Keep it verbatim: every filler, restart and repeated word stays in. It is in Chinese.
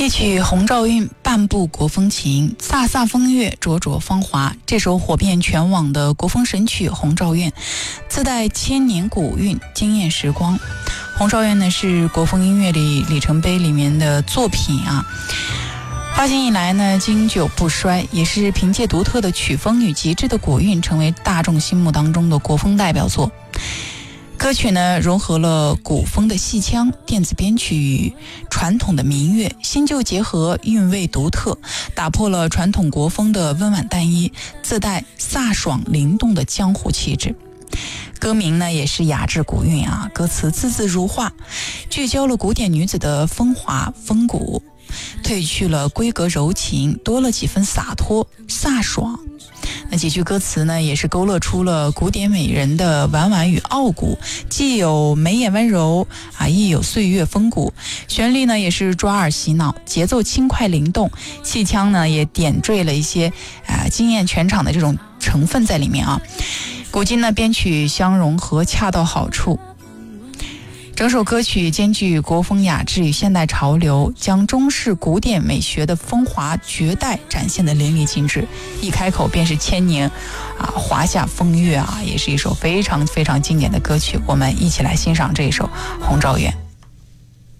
一曲红照韵，半部国风情，飒飒风月，灼灼芳华。这首火遍全网的国风神曲《红照韵》，自带千年古韵，惊艳时光。《红照韵》呢是国风音乐里里程碑里面的作品啊。发行以来呢，经久不衰，也是凭借独特的曲风与极致的古韵，成为大众心目当中的国风代表作。歌曲呢融合了古风的戏腔、电子编曲与传统的民乐，新旧结合，韵味独特，打破了传统国风的温婉单一，自带飒爽灵动的江湖气质。歌名呢也是雅致古韵啊，歌词字字如画，聚焦了古典女子的风华风骨，褪去了闺阁柔情，多了几分洒脱飒爽。那几句歌词呢也是勾勒出了古典美人的婉婉与傲骨，既有眉眼温柔啊，亦有岁月风骨。旋律呢也是抓耳洗脑，节奏轻快灵动，戏腔呢也点缀了一些啊惊艳全场的这种成分在里面啊。古今呢编曲相融合，恰到好处。整首歌曲兼具国风雅致与现代潮流，将中式古典美学的风华绝代展现得淋漓尽致。一开口便是千年啊，华夏风月啊，也是一首非常非常经典的歌曲。我们一起来欣赏这一首《红照韵》。